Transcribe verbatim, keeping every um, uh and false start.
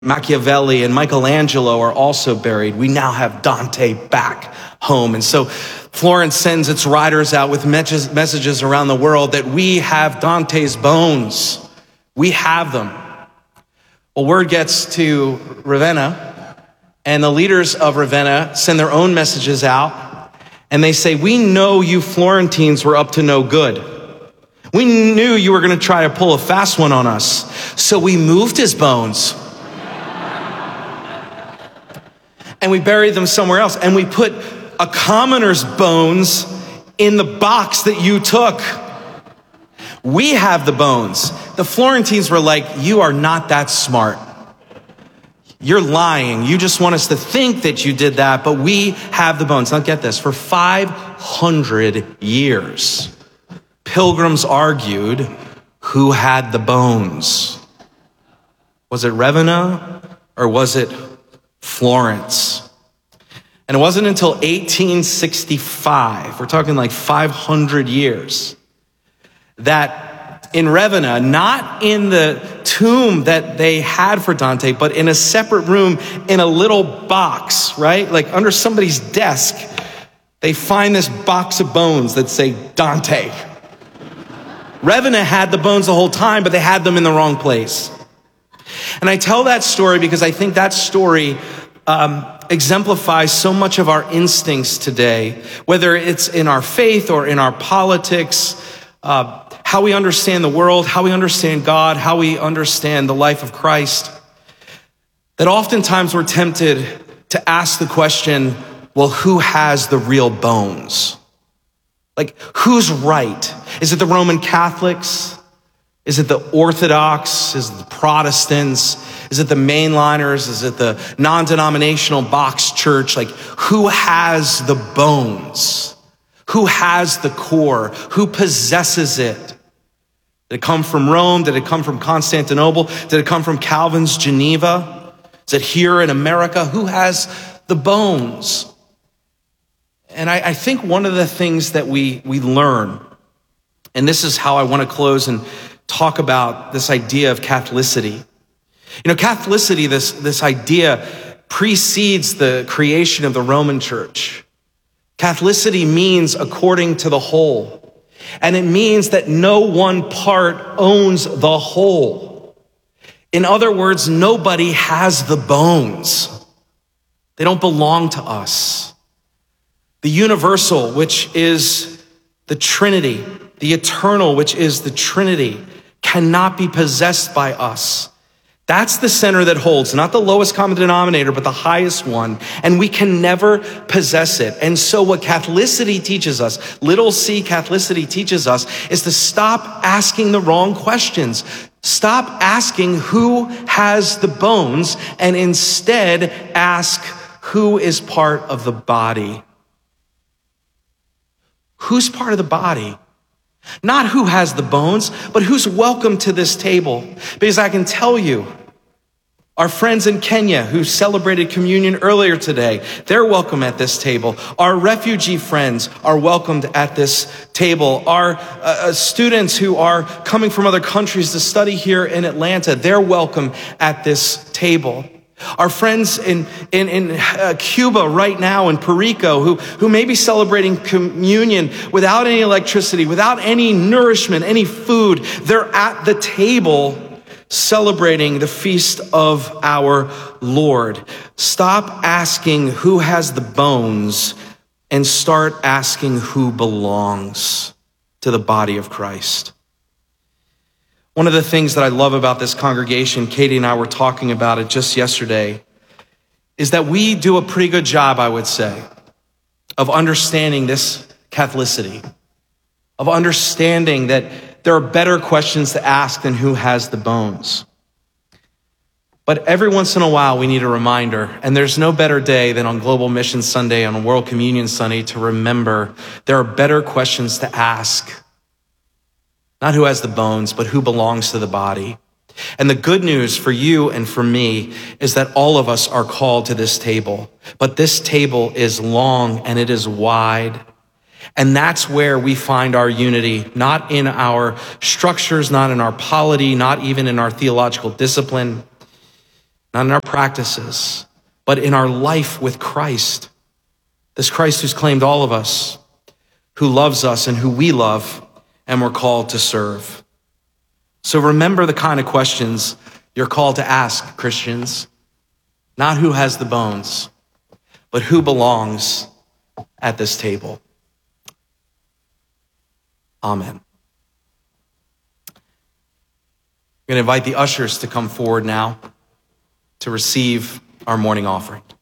Machiavelli and Michelangelo are also buried. We now have Dante back home. And so Florence sends its riders out with messages around the world that we have Dante's bones. We have them. Well, word gets to Ravenna, and the leaders of Ravenna send their own messages out, and they say, we know you Florentines were up to no good. We knew you were going to try to pull a fast one on us, so we moved his bones. And we buried them somewhere else, and we put a commoner's bones in the box that you took. We have the bones. The Florentines were like, you are not that smart. You're lying. You just want us to think that you did that, but we have the bones. Now get this, for five hundred years, pilgrims argued who had the bones. Was it Ravenna or was it Florence? And it wasn't until eighteen sixty-five, we're talking like five hundred years, that in Ravenna, not in the tomb that they had for Dante, but in a separate room in a little box, right? Like under somebody's desk, they find this box of bones that say Dante. Ravenna had the bones the whole time, but they had them in the wrong place. And I tell that story because I think that story um, exemplifies so much of our instincts today, whether it's in our faith or in our politics, uh, how we understand the world, how we understand God, how we understand the life of Christ, that oftentimes we're tempted to ask the question, well, who has the real bones? Like, who's right? Is it the Roman Catholics? Is it the Orthodox? Is it the Protestants? Is it the mainliners? Is it the non-denominational box church? Like, who has the bones? Who has the core? Who possesses it? Did it come from Rome? Did it come from Constantinople? Did it come from Calvin's Geneva? Is it here in America? Who has the bones? And I, I think one of the things that we, we learn, and this is how I want to close and talk about this idea of Catholicity. You know, Catholicity, this, this idea precedes the creation of the Roman Church. Catholicity means according to the whole. And it means that no one part owns the whole. In other words, nobody has the bones. They don't belong to us. The universal, which is the Trinity, the eternal, which is the Trinity, cannot be possessed by us. That's the center that holds, not the lowest common denominator, but the highest one. And we can never possess it. And so what Catholicity teaches us, little c Catholicity teaches us, is to stop asking the wrong questions. Stop asking who has the bones and instead ask who is part of the body. Who's part of the body? Not who has the bones, but who's welcome to this table. Because I can tell you, our friends in Kenya who celebrated communion earlier today, they're welcome at this table. Our refugee friends are welcomed at this table. Our uh, students who are coming from other countries to study here in Atlanta, they're welcome at this table. Our friends in, in, in uh, Cuba right now, in Perico, who, who may be celebrating communion without any electricity, without any nourishment, any food, they're at the table celebrating the feast of our Lord. Stop asking who has the bones and start asking who belongs to the body of Christ. One of the things that I love about this congregation, Katie and I were talking about it just yesterday, is that we do a pretty good job, I would say, of understanding this Catholicity, of understanding that there are better questions to ask than who has the bones. But every once in a while, we need a reminder, and there's no better day than on Global Mission Sunday, on World Communion Sunday, to remember there are better questions to ask. Not who has the bones, but who belongs to the body. And the good news for you and for me is that all of us are called to this table. But this table is long and it is wide. And that's where we find our unity, not in our structures, not in our polity, not even in our theological discipline. not in our practices, but in our life with Christ. This Christ who's claimed all of us, who loves us and who we love and we're called to serve. So remember the kind of questions you're called to ask, Christians. Not who has the bones, but who belongs at this table. Amen. I'm going to invite the ushers to come forward now to receive our morning offering.